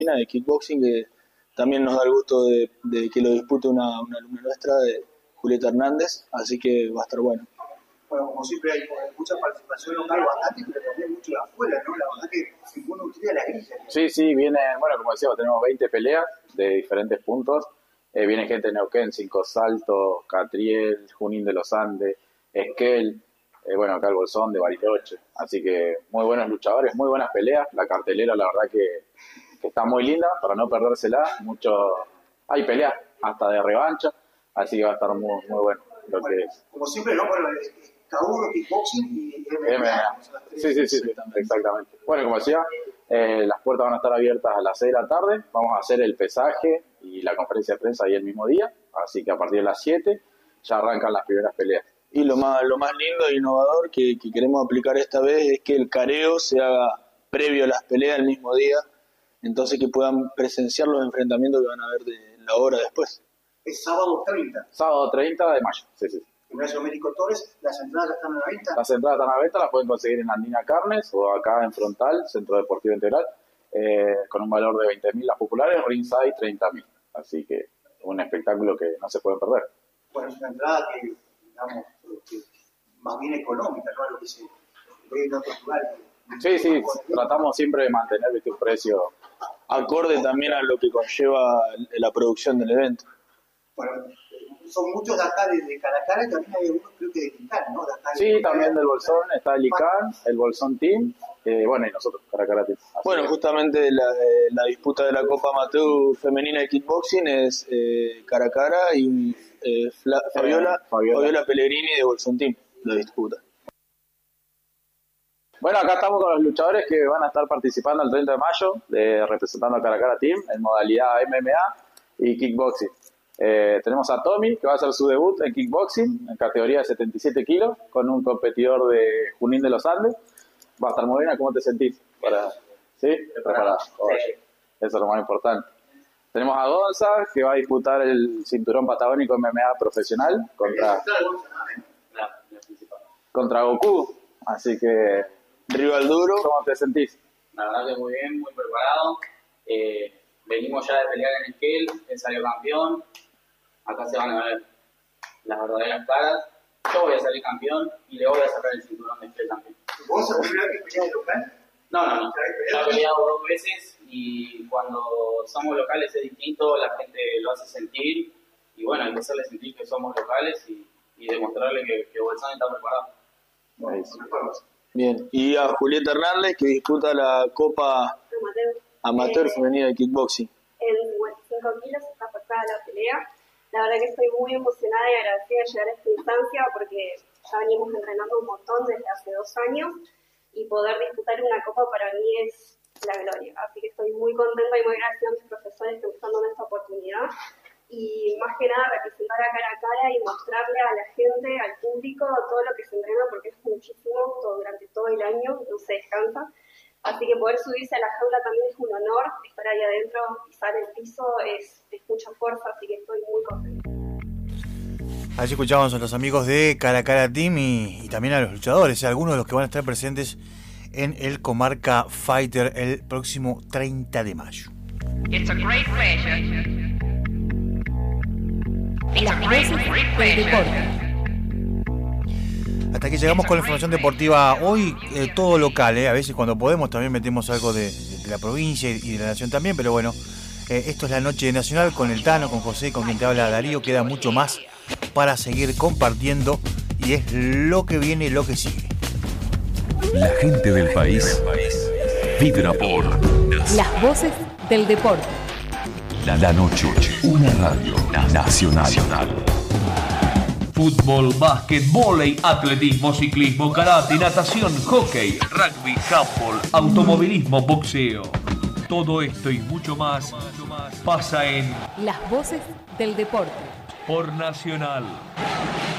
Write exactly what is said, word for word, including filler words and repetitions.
de kickboxing, que también nos da el gusto de, de que lo dispute una, una alumna nuestra, de Julieta Hernández, así que va a estar bueno. Bueno, como siempre hay mucha participación local bastante, pero también mucho de afuera, ¿no? La verdad que ninguno utiliza la grilla. Sí, sí, viene, bueno, como decíamos, tenemos veinte peleas de diferentes puntos. Eh, viene gente de Neuquén, Cinco Saltos, Catriel, Junín de los Andes, Esquel, eh, bueno, acá el Bolsón de Bariloche. Así que muy buenos luchadores, muy buenas peleas. La cartelera, la verdad que, que está muy linda para no perdérsela. Mucho, hay peleas hasta de revancha, así que va a estar muy, muy bueno lo bueno, que es. Como siempre, ¿no? Bueno, cada uno kickboxing y M M A. Sí, sí, sí, sí, exactamente. Bueno, como decía, eh, las puertas van a estar abiertas a las seis de la tarde. Vamos a hacer el pesaje y la conferencia de prensa ahí el mismo día. Así que a partir de las siete ya arrancan las primeras peleas. Y lo más, lo más lindo e innovador que, que queremos aplicar esta vez es que el careo se haga previo a las peleas el mismo día, entonces que puedan presenciar los enfrentamientos que van a haber de la hora después. Es sábado treinta. Sábado treinta de mayo, sí, sí. Gimnasio Américo Torres, las entradas ya están a la venta. Las entradas están a la venta, las pueden conseguir en Andina Carnes o acá en Frontal, Centro Deportivo Integral, eh, con un valor de veinte mil las populares, ringside treinta mil. Así que un espectáculo que no se puede perder. Bueno, es una entrada que, digamos, que más bien económica, ¿no? Lo que se ve en otros lugares. Sí, sí, tratamos siempre de mantener un precio acorde también a lo que conlleva la producción del evento. Bueno, son muchos de acá de, de Caracara, y también hay algunos creo que de Licán, ¿no? De acá de sí, Licán, también del Bolsón, está el Licán, el Bolsón Team, eh, bueno, y nosotros, Caracara Team. Así bueno, que... justamente la, la disputa de la Copa Amateur femenina de kickboxing es eh, Caracara y eh, Fla, Fabiola, eh, Fabiola. Fabiola Pellegrini de Bolsón Team, la disputa. Bueno, acá estamos con los luchadores que van a estar participando el treinta de mayo, de, representando a Caracara Team en modalidad M M A y kickboxing. Eh, tenemos a Tommy, que va a hacer su debut en kickboxing, en categoría de setenta y siete kilos, con un competidor de Junín de los Andes. Va a estar muy bien. ¿Cómo te sentís? Para... ¿Sí? Preparado. Sí. Eso es lo más importante. Tenemos a Gonza, que va a disputar el cinturón patagónico M M A profesional contra, contra Goku. Así que, rival duro. ¿Cómo te sentís? La verdad que muy bien, muy preparado. Eh, venimos ya de pelear en Esquel, él salió campeón. Acá se van a ver las verdaderas caras. Yo voy a salir campeón y le voy a sacar el cinturón de Esquel también. ¿Vos sos la primera vez que peleás de local? No, no, no. Ya he peleado dos veces y cuando somos locales es distinto, la gente lo hace sentir. Y bueno, hay que hacerle sentir que somos locales y, y demostrarle que, que Bolsón está preparado. Bueno, bien, y a Julieta Hernández, que disputa la Copa Amateur, Amateur eh, Femenina de Kickboxing. En cincuenta y cinco kilos está pactada la pelea. La verdad que estoy muy emocionada y agradecida de llegar a esta instancia porque ya venimos entrenando un montón desde hace dos años y poder disputar una copa para mí es la gloria. Así que estoy muy contenta y muy agradecida a mis profesores que me están dando esta oportunidad y más que nada representar a cara a cara y mostrarle a la gente, al público, todo lo que se entrena porque es muchísimo todo, durante todo el año, no se descansa. Así que poder subirse a la jaula también es un honor, estar ahí adentro, pisar el piso es, es mucha fuerza, así que estoy muy contenta. Allí escuchamos a los amigos de Caracara Team y, y también a los luchadores, algunos de los que van a estar presentes en el Comarca Fighter el próximo treinta de mayo. It's a great pleasure. It's a great, great pleasure. Hasta aquí llegamos con la información deportiva hoy, eh, todo local, eh. A veces cuando podemos también metemos algo de, de, de la provincia y de la nación también, pero bueno, eh, esto es la noche nacional con el Tano, con José, con quien te habla Darío, queda mucho más para seguir compartiendo y es lo que viene, lo que sigue. La gente del país vibra por las voces del deporte. La, la noche, una radio nacional. Fútbol, básquet, vóley, atletismo, ciclismo, karate, natación, hockey, rugby, handball, automovilismo, boxeo. Todo esto y mucho más pasa en Las voces del deporte por Nacional.